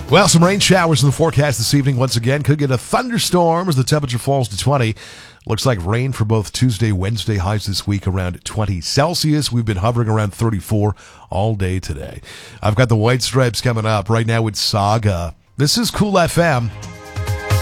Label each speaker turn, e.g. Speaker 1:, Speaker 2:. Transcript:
Speaker 1: Well, some rain showers in the forecast this evening once again. Could get a thunderstorm as the temperature falls to 20. Looks like rain for both Tuesday, Wednesday highs this week around 20 Celsius. We've been hovering around 34 all day today. I've got the White Stripes coming up right now with Saga. This is Cool FM.